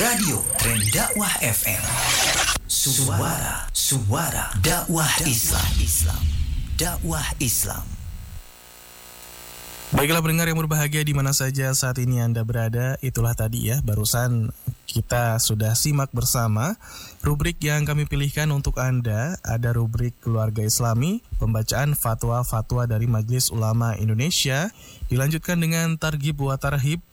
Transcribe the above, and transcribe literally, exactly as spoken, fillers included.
Radio Tren Dakwah F M. Suara Suara Dakwah Islam. Islam. Dakwah Islam. Baiklah pendengar yang berbahagia di mana saja saat ini Anda berada, itulah tadi ya barusan kita sudah simak bersama rubrik yang kami pilihkan untuk Anda. Ada rubrik Keluarga Islami, pembacaan fatwa-fatwa dari Majelis Ulama Indonesia, dilanjutkan dengan Targhib wa Tarhib,